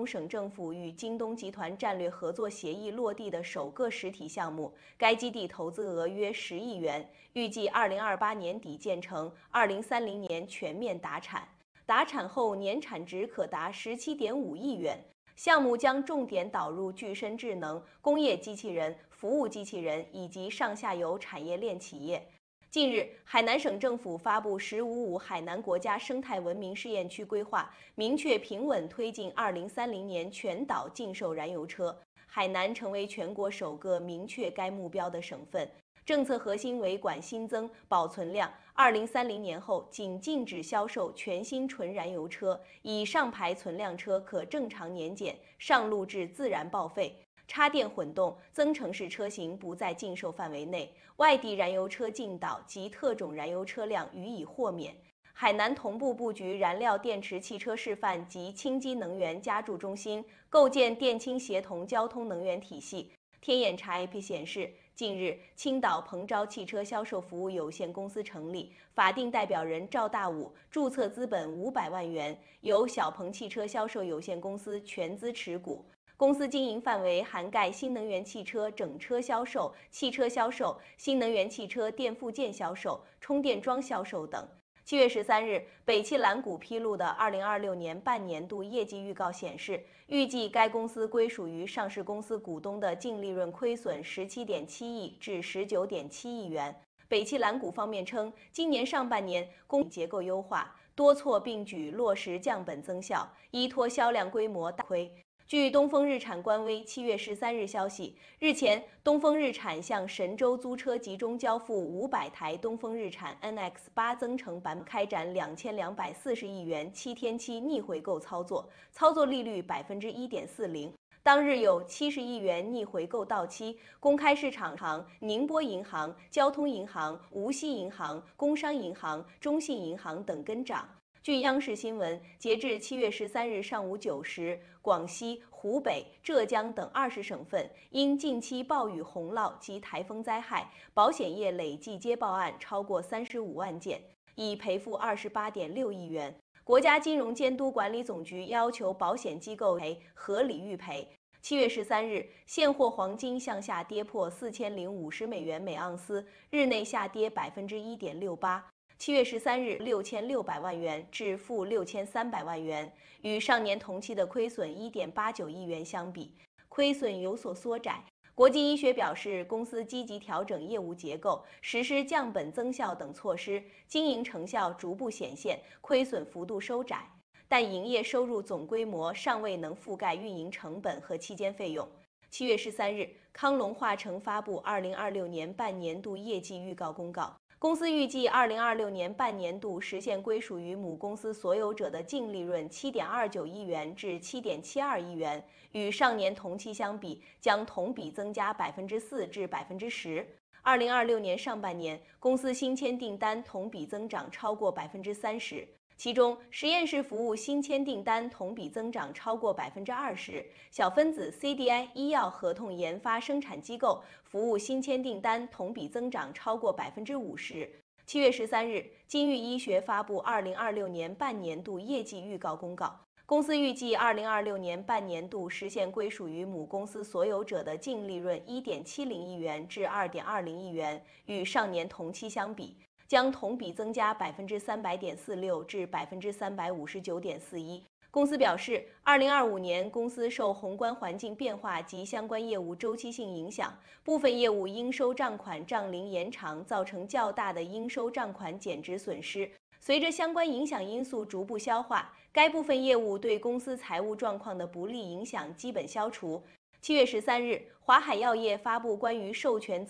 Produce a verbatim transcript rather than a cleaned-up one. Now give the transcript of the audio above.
东省政府与京东集团战略合作协议落地的首个实体项目，该基地投资额约十亿元，预计二零二八年底建成，二零三零年全面达产。达产后年产值可达十七点五亿元。项目将重点导入具身智能、工业机器人、服务机器人以及上下游产业链企业。近日，海南省政府发布“十五五”海南国家生态文明试验区规划，明确平稳推进二零三零年全岛禁售燃油车。海南成为全国首个明确该目标的省份。政策核心为管新增、保存量。二零三零年后，仅禁止销售全新纯燃油车，以上牌存量车可正常年检，上路至自然报废。插电混动、增程式车型不在禁售范围内，外地燃油车进岛及特种燃油车辆予以豁免。海南同步布局燃料电池汽车示范及氢基能源加注中心，构建电氢协同交通能源体系。天眼查 A P P 显示，近日青岛鹏昭汽车销售服务有限公司成立，法定代表人赵大武，注册资本五百万元，由小鹏汽车销售有限公司全资持股。公司经营范围涵盖新能源汽车整车销售、汽车销售、新能源汽车电附件销售、充电桩销售等。七月十三日，北汽蓝谷披露的二零二六年半年度业绩预告显示，预计该公司归属于上市公司股东的净利润亏损十七点七亿至十九点七亿元。北汽蓝谷方面称，今年上半年供结构优化，多措并举落实降本增效，依托销量规模大亏。据东风日产官微七月十三日消息，日前，东风日产向神州租车集中交付五百台东风日产 N X 八增程版，开展两千两百四十亿元七天期逆回购操作，操作利率百分之一点四零。当日有七十亿元逆回购到期，公开市场行宁波银行、交通银行、无锡银行、工商银行、中信银行等跟涨。据央视新闻，截至七月十三日上午九时，广西、湖北、浙江等二十省份因近期暴雨洪涝及台风灾害，保险业累计接报案超过三十五万件，已赔付二十八点六亿元。国家金融监督管理总局要求保险机构赔合理预赔。七月十三日，现货黄金向下跌破四千零五十美元每盎司，日内下跌百分之一点六八。七月十三日，六千六百万元至负六千三百万元，与上年同期的亏损一点八九亿元相比，亏损有所缩窄。国际医学表示，公司积极调整业务结构，实施降本增效等措施，经营成效逐步显现，亏损幅度收窄，但营业收入总规模尚未能覆盖运营成本和期间费用。七月十三日，康龙化成发布二零二六年半年度业绩预告公告。公司预计二零二六年半年度实现归属于母公司所有者的净利润七点二九亿元至七点七二亿元，与上年同期相比，将同比增加百分之四至百分之十。二零二六年上半年，公司新签订单同比增长超过百分之三十。其中，实验室服务新签订单同比增长超过百分之二十，小分子 C D I 医药合同研发生产机构服务新签订单同比增长超过百分之五十。七月十三日，金域医学发布二零二六年半年度业绩预告公告。公司预计二零二六年半年度实现归属于母公司所有者的净利润一点七零亿元至二点二零亿元，与上年同期相比，将同比增加百分之三百点四六至百分之三百五十九点四一。公司表示，二零二五年公司受宏观环境变化及相关业务周期性影响，部分业务应收账款账龄延长，造成较大的应收账款减值损失。随着相关影响因素逐步消化，该部分业务对公司财务状况的不利影响基本消除。七月十三日，华海药业发布关于授权